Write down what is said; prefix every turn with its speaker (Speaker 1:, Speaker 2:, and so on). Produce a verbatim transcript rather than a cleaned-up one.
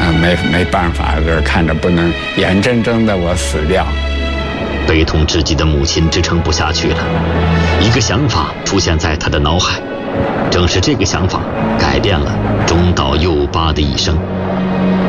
Speaker 1: 啊，没没办法，就是看着不能眼睁睁的我死掉。
Speaker 2: 悲痛至极的母亲支撑不下去了，一个想法出现在他的脑海，正是这个想法改变了中岛佑八的一生。